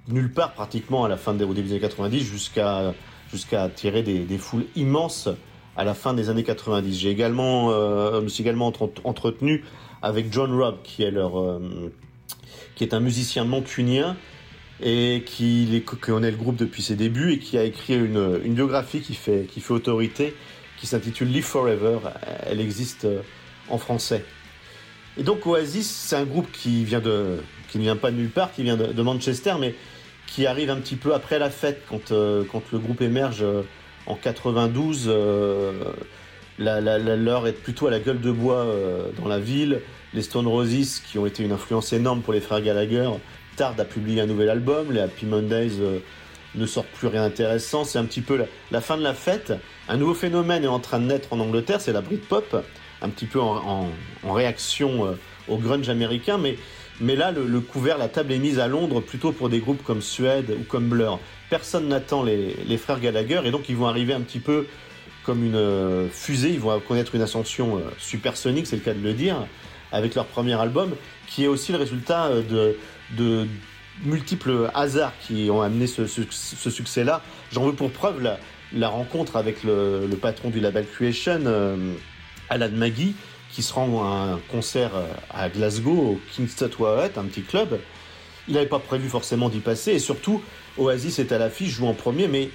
nulle part pratiquement au début des années 90 jusqu'à attirer des foules immenses à la fin des années 90. Me suis également entretenu avec John Robb, qui est un musicien mancunien et qui connaît le groupe depuis ses débuts et qui a écrit une biographie qui fait autorité, qui s'intitule Live Forever. Elle existe en français. Et donc Oasis, c'est un groupe qui ne vient pas de nulle part, qui vient de Manchester, mais qui arrive un petit peu après la fête, quand le groupe émerge en 92. L'heure est plutôt à la gueule de bois dans la ville. Les Stone Roses, qui ont été une influence énorme pour les frères Gallagher, tardent à publier un nouvel album. Les Happy Mondays ne sortent plus rien d'intéressant. C'est un petit peu la fin de la fête. Un nouveau phénomène est en train de naître en Angleterre, c'est la Britpop, un petit peu en réaction au grunge américain, mais là le couvert, la table est mise à Londres plutôt pour des groupes comme Suede ou comme Blur. Personne n'attend les frères Gallagher, et donc ils vont arriver un petit peu comme une fusée. Ils vont connaître une ascension supersonique, c'est le cas de le dire, avec leur premier album, qui est aussi le résultat de multiples hasards qui ont amené ce succès-là. J'en veux pour preuve la rencontre avec le patron du label Creation, Alan Maggie, qui se rend à un concert à Glasgow, au King's Theatre, un petit club. Il n'avait pas prévu forcément d'y passer, et surtout, Oasis est à l'affiche, joue en premier, mais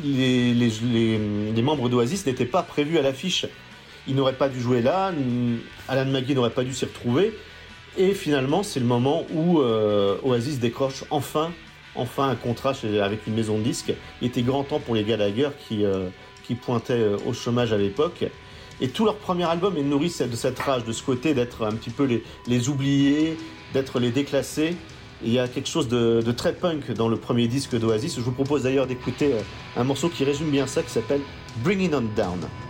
les membres d'Oasis n'étaient pas prévus à l'affiche. Ils n'auraient pas dû jouer là, Alan Maggie n'aurait pas dû s'y retrouver, et finalement, c'est le moment où Oasis décroche enfin un contrat avec une maison de disques. Il était grand temps pour les Gallagher qui pointaient au chômage à l'époque. Et tout leur premier album est nourri de cette rage, de ce côté d'être un petit peu les oubliés, d'être les déclassés. Et il y a quelque chose de très punk dans le premier disque d'Oasis. Je vous propose d'ailleurs d'écouter un morceau qui résume bien ça, qui s'appelle Bring It On Down.